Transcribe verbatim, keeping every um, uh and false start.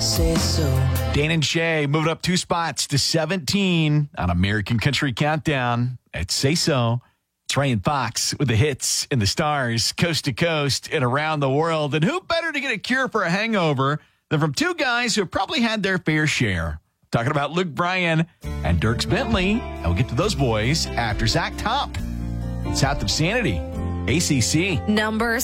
Say so. Dane and Shay moved up two spots to seventeen on American Country Countdown at Say So. It's Ray and Fox with the hits and the stars, coast to coast and around the world. And who better to get a cure for a hangover than from two guys who have probably had their fair share? Talking about Luke Bryan and Dierks Bentley. And we'll get to those boys after Zach Top. South of Sanity, A C C. Number